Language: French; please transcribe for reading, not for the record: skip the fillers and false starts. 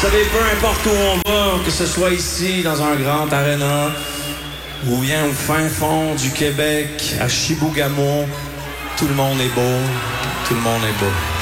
savez, peu importe où on va, que ce soit ici, dans un grand aréna, ou bien au fin fond du Québec, à Chibougamau, tout le monde est beau, tout le monde est beau.